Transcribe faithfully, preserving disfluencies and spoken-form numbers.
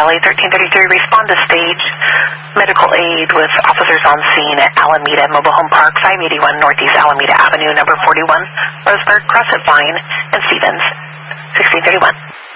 L A thirteen thirty-three, respond to stage. Medical aid with officers on scene at Alameda Mobile Home Park, five eighty-one Northeast Alameda Avenue, number forty-one, Roseburg, Crescent Vine, and Stevens, sixteen thirty-one.